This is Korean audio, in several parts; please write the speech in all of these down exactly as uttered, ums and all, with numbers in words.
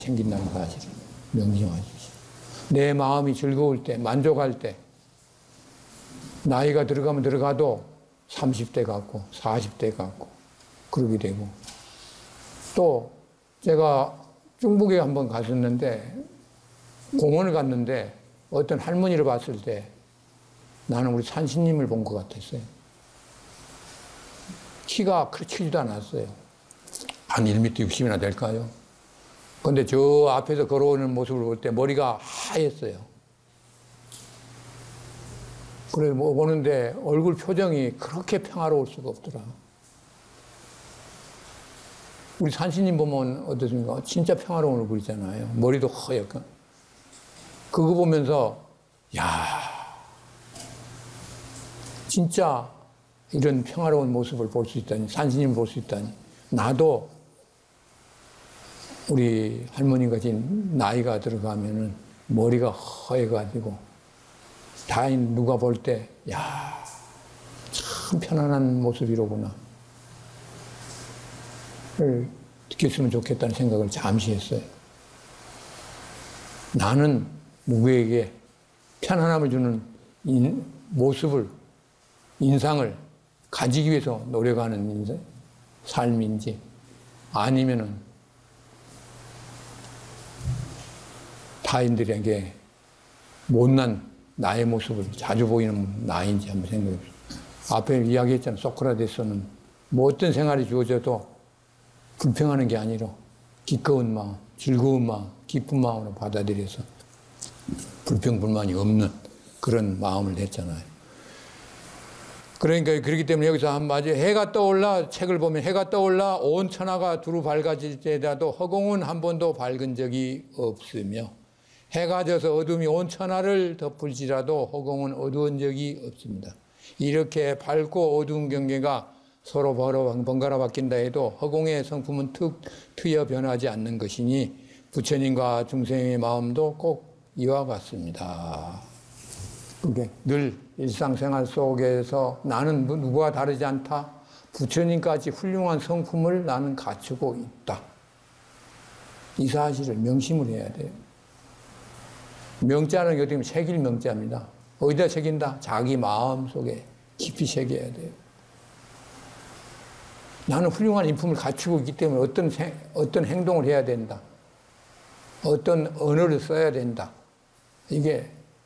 생긴다는 사실을 명심하십시오. 내 마음이 즐거울 때, 만족할 때, 나이가 들어가면 들어가도 삼십 대 같고 사십 대 같고 그러게 되고, 또 제가 중국에 한번 갔었는데 공원을 갔는데 어떤 할머니를 봤을 때 나는 우리 산신님을 본 것 같았어요. 키가 그렇게 크지도 않았어요. 한 일 미터 육십이나 될까요? 근데 저 앞에서 걸어오는 모습을 볼 때 머리가 하였어요. 그래서 뭐 보는데 얼굴 표정이 그렇게 평화로울 수가 없더라. 우리 산신님 보면 어떻습니까? 진짜 평화로운 얼굴이잖아요. 머리도 허옇고. 그거 보면서 야, 진짜 이런 평화로운 모습을 볼 수 있다니, 산신님을 볼 수 있다니, 나도 우리 할머니같이 나이가 들어가면은 머리가 허해가지고 다인 누가 볼 때 야, 참 편안한 모습이로구나 를 느꼈으면 좋겠다는 생각을 잠시 했어요. 나는 누구에게 편안함을 주는 인, 모습을, 인상을 가지기 위해서 노력하는 인생, 삶인지, 아니면은 타인들에게 못난 나의 모습을 자주 보이는 나인지 한번 생각해 보세요. 앞에 이야기했잖아요. 소크라테스는 뭐 어떤 생활이 주어져도 불평하는 게 아니라 기꺼운 마음, 즐거운 마음, 기쁜 마음으로 받아들여서 불평, 불만이 없는 그런 마음을 냈잖아요. 그러니까 그렇기 때문에 여기서 한 마디, 해가 떠올라, 책을 보면 해가 떠올라 온 천하가 두루 밝아질 때라도 허공은 한 번도 밝은 적이 없으며, 해가 져서 어둠이 온 천하를 덮을지라도 허공은 어두운 적이 없습니다. 이렇게 밝고 어두운 경계가 서로 번갈아 바뀐다 해도 허공의 성품은 툭 트여 변하지 않는 것이니 부처님과 중생의 마음도 꼭 이와 같습니다. 그게 늘 일상생활 속에서 나는 누구와 다르지 않다. 부처님까지 훌륭한 성품을 나는 갖추고 있다. 이 사실을 명심을 해야 돼요. 명자는 어떻게 보면 새길 명자입니다. 어디다 새긴다? 자기 마음 속에 깊이 새겨야 돼요. 나는 훌륭한 인품을 갖추고 있기 때문에 어떤, 생, 어떤 행동을 해야 된다. 어떤 언어를 써야 된다. 이게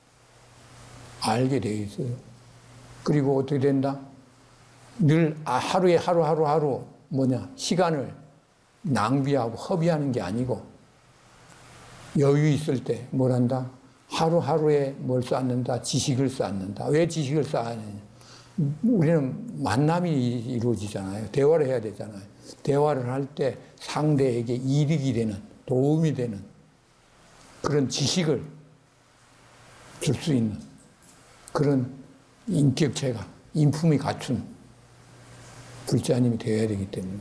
알게 되어 있어요. 그리고 어떻게 된다? 늘 하루에 하루 하루 하루 뭐냐 시간을 낭비하고 허비하는 게 아니고 여유 있을 때 뭘 한다? 하루하루에 뭘 쌓는다? 지식을 쌓는다. 왜 지식을 쌓느냐? 우리는 만남이 이루어지잖아요. 대화를 해야 되잖아요. 대화를 할 때 상대에게 이득이 되는, 도움이 되는 그런 지식을 줄 수 있는 그런 인격체가, 인품이 갖춘 불자님이 되어야 되기 때문에,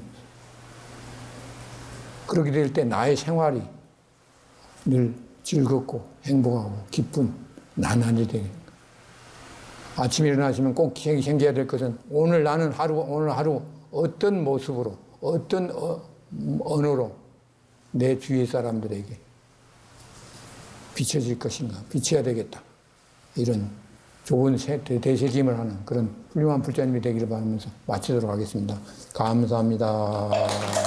그렇게 될 때 나의 생활이 늘 즐겁고 행복하고 기쁜 나날이 되겠다. 아침에 일어나시면 꼭 생겨야 될 것은 오늘 나는 하루, 오늘 하루 어떤 모습으로, 어떤 어, 언어로 내 주위 사람들에게 비춰질 것인가, 비춰야 되겠다. 이런 좋은 되새김을 하는 그런 훌륭한 불자님이 되기를 바라면서 마치도록 하겠습니다. 감사합니다.